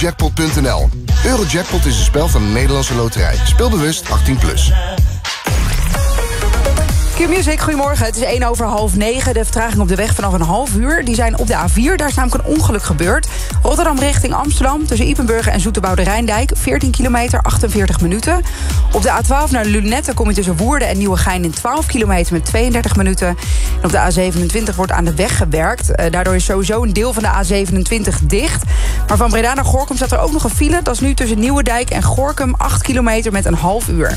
Jackpot.nl. Eurojackpot is een spel van de Nederlandse Loterij. Speel bewust 18+. Q-Music, goedemorgen. Het is 8:08. De vertraging op de weg vanaf een half uur. Die zijn op de A4. Daar is namelijk een ongeluk gebeurd. Rotterdam richting Amsterdam. Tussen Ypenburg en Zoeterbouwde Rijndijk. 14 kilometer, 48 minuten. Op de A12 naar Lunette kom je tussen Woerden en Nieuwegein in 12 kilometer met 32 minuten. En op de A27 wordt aan de weg gewerkt. Daardoor is sowieso een deel van de A27 dicht. Maar van Breda naar Gorinchem staat er ook nog een file. Dat is nu tussen Nieuwedijk en Gorinchem 8 kilometer met een half uur.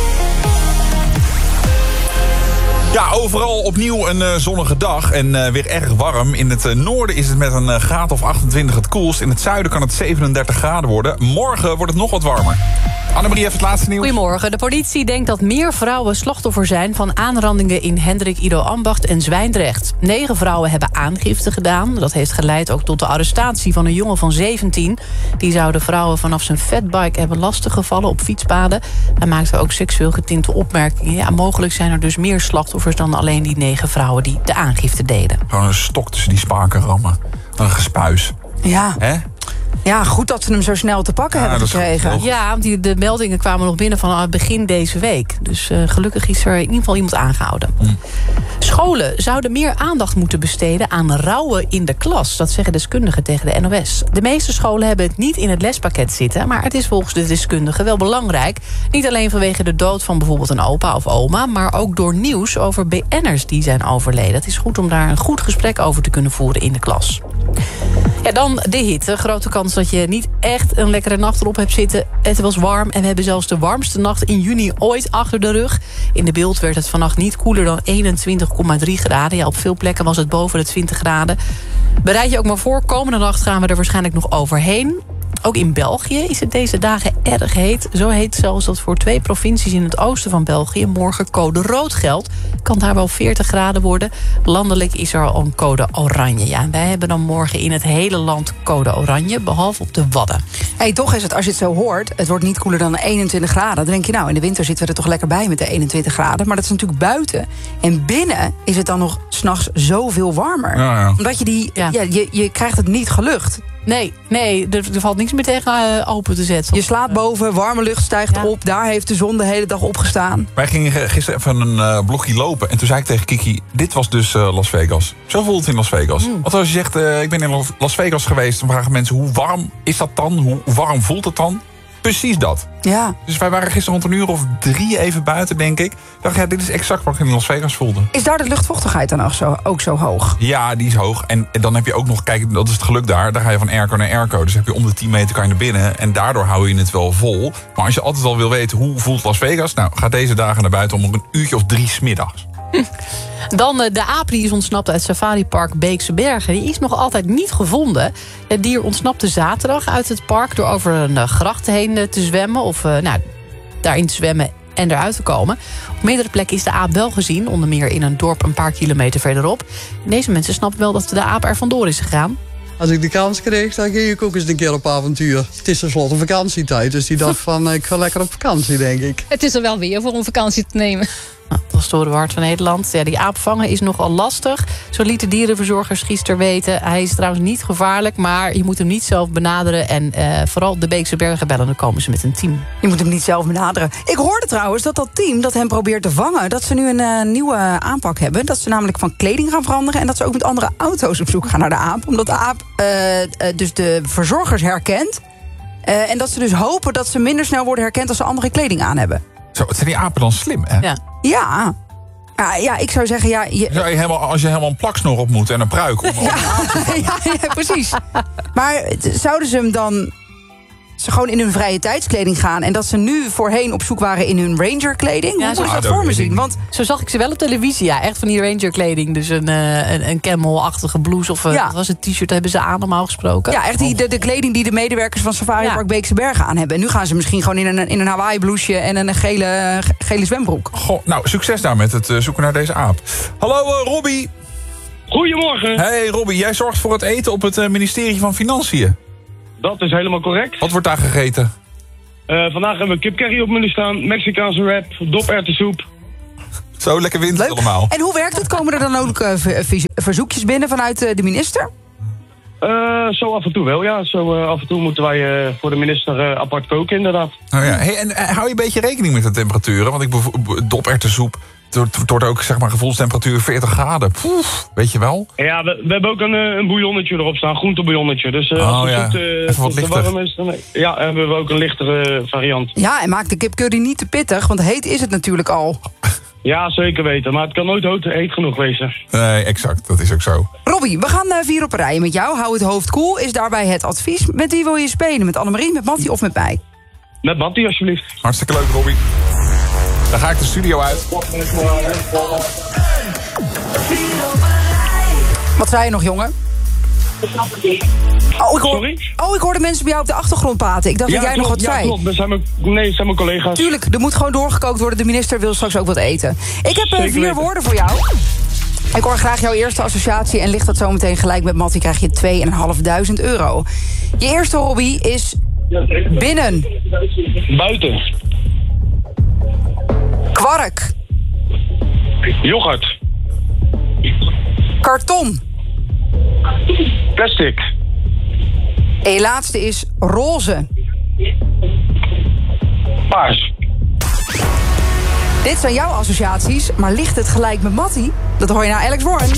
Ja, overal opnieuw een zonnige dag en weer erg warm. In het noorden is het met een graad of 28 het koelst. In het zuiden kan het 37 graden worden. Morgen wordt het nog wat warmer. Annemarie heeft het laatste nieuws. Goedemorgen. De politie denkt dat meer vrouwen slachtoffer zijn van aanrandingen in Hendrik Ido Ambacht en Zwijndrecht. 9 vrouwen hebben aangifte gedaan. Dat heeft geleid ook tot de arrestatie van een jongen van 17. Die zou de vrouwen vanaf zijn fatbike hebben lastiggevallen op fietspaden. Hij maakte ook seksueel getinte opmerkingen. Ja, mogelijk zijn er dus meer slachtoffers dan alleen die 9 vrouwen die de aangifte deden. Gewoon een stok tussen die spaken rammen. Een gespuis. Ja. Hè? Ja, goed dat ze hem zo snel te pakken hebben gekregen. Ja, want de meldingen kwamen nog binnen van begin deze week. Dus gelukkig is er in ieder geval iemand aangehouden. Scholen zouden meer aandacht moeten besteden aan rouwen in de klas. Dat zeggen deskundigen tegen de NOS. De meeste scholen hebben het niet in het lespakket zitten, maar het is volgens de deskundigen wel belangrijk. Niet alleen vanwege de dood van bijvoorbeeld een opa of oma, maar ook door nieuws over BN'ers die zijn overleden. Het is goed om daar een goed gesprek over te kunnen voeren in de klas. Ja, dan de hitte. Grote kans dat je niet echt een lekkere nacht erop hebt zitten. Het was warm en we hebben zelfs de warmste nacht in juni ooit achter de rug. In de beeld werd het vannacht niet koeler dan 21,3 graden. Ja, op veel plekken was het boven de 20 graden. Bereid je ook maar voor. Komende nacht gaan we er waarschijnlijk nog overheen. Ook in België is het deze dagen erg heet. Zo heet zelfs dat voor 2 provincies in het oosten van België morgen code rood geldt. Kan daar wel 40 graden worden. Landelijk is er al een code oranje. Ja, en wij hebben dan morgen in het hele land code oranje, behalve op de Wadden. Hey, toch is het, als je het zo hoort, het wordt niet koeler dan 21 graden. Dan denk je, nou, in de winter zitten we er toch lekker bij met de 21 graden. Maar dat is natuurlijk buiten. En binnen is het dan nog 's nachts zoveel warmer. Ja. Omdat je je krijgt het niet gelucht. Nee, er valt niks meer tegen open te zetten. Je slaapt boven, warme lucht stijgt op. Daar heeft de zon de hele dag opgestaan. Wij gingen gisteren even een blokje lopen. En toen zei ik tegen Kiki, dit was dus Las Vegas. Zo voelt het in Las Vegas. Want als je zegt, ik ben in Las Vegas geweest, dan vragen mensen, hoe warm is dat dan? Hoe warm voelt het dan? Precies dat. Ja. Dus wij waren gisteren rond een uur of 3 even buiten, denk ik. Ik dacht, ja, dit is exact wat ik in Las Vegas voelde. Is daar de luchtvochtigheid dan ook zo hoog? Ja, die is hoog. En dan heb je ook nog, kijk, dat is het geluk daar. Daar ga je van airco naar airco. Dus heb je om de 10 meter kan je naar binnen. En daardoor hou je het wel vol. Maar als je altijd al wil weten hoe voelt Las Vegas, nou, ga deze dagen naar buiten om een uurtje of 3 'smiddags. Dan de aap die is ontsnapt uit safaripark Beekse Bergen. Die is nog altijd niet gevonden. Het dier ontsnapte zaterdag uit het park door over een gracht heen te zwemmen. Of daarin te zwemmen en eruit te komen. Op meerdere plekken is de aap wel gezien. Onder meer in een dorp een paar kilometer verderop. En deze mensen snappen wel dat de aap er vandoor is gegaan. Als ik de kans kreeg, dan ging ik ook eens een keer op avontuur. Het is tenslotte vakantietijd, dus die dacht van, ik ga lekker op vakantie, denk ik. Het is er wel weer voor om vakantie te nemen. Nou, dat was door de Hart van Nederland. Ja, die aap vangen is nogal lastig. Zo lieten dierenverzorgers gisteren weten. Hij is trouwens niet gevaarlijk, maar je moet hem niet zelf benaderen. En vooral de Beekse Bergen bellen, dan komen ze met een team. Je moet hem niet zelf benaderen. Ik hoorde trouwens dat team dat hem probeert te vangen, dat ze nu een nieuwe aanpak hebben. Dat ze namelijk van kleding gaan veranderen en dat ze ook met andere auto's op zoek gaan naar de aap. Omdat de aap dus de verzorgers herkent. En dat ze dus hopen dat ze minder snel worden herkend als ze andere kleding aan hebben. Zo, het zijn die apen dan slim, hè? Ja. Ja, ik zou zeggen, ja... Als je helemaal een plaksnor op moet en een pruik. Ja, precies. Maar zouden ze hem dan gewoon in hun vrije tijdskleding gaan en dat ze nu voorheen op zoek waren in hun rangerkleding? Ja, hoe moet je dat voor me zien? Want zo zag ik ze wel op televisie, ja. Echt van die rangerkleding. Dus een camel-achtige blouse of wat was het t-shirt hebben ze aan, normaal gesproken. Ja, echt de kleding die de medewerkers van Safari Park Beekse Bergen aan hebben. En nu gaan ze misschien gewoon in een Hawaii blouseje en een gele zwembroek. Goh, nou, succes daar met het zoeken naar deze aap. Hallo Robbie. Goedemorgen. Hey Robbie, jij zorgt voor het eten op het ministerie van Financiën. Dat is helemaal correct. Wat wordt daar gegeten? Vandaag hebben we kipcurry op menu staan, Mexicaanse wrap, doperwtensoep. Zo, lekker winter allemaal. En hoe werkt het? Komen er dan ook verzoekjes binnen vanuit de minister? Zo af en toe wel, ja. Zo af en toe moeten wij voor de minister apart koken, inderdaad. Oh ja. Hey, en hou je een beetje rekening met de temperaturen? Want doperwtensoep, het wordt ook zeg maar gevoelstemperatuur 40 graden. Poef, weet je wel? Ja, we hebben ook een bouillonnetje erop staan, groentebouillonnetje. Dus als even wat lichter. warm is, dan hebben we ook een lichtere variant. Ja, en maak de kipcurry niet te pittig, want heet is het natuurlijk al. Ja, zeker weten. Maar het kan nooit heet genoeg wezen. Nee, exact. Dat is ook zo. Robbie, we gaan 4 op een rij met jou. Hou het hoofd koel, is daarbij het advies. Met wie wil je spelen? Met Annemarie, met Mattie of met mij? Met Mattie, alsjeblieft. Hartstikke leuk, Robbie. Dan ga ik de studio uit. Wat zei je nog, jongen? Sorry? Ik hoorde mensen bij jou op de achtergrond praten. Ik dacht dat jij nog wat zei. Ja, klopt. Dat zijn mijn collega's. Tuurlijk, er moet gewoon doorgekookt worden. De minister wil straks ook wat eten. Ik heb 4 woorden voor jou. Ik hoor graag jouw eerste associatie en ligt dat zo meteen gelijk met Mattie, krijg je €2.500. Je eerste hobby is binnen. Buiten. Kwark. Yoghurt. Karton. Plastic. En je laatste is roze. Paars. Dit zijn jouw associaties, maar ligt het gelijk met Mattie? Dat hoor je naar Alex Warren.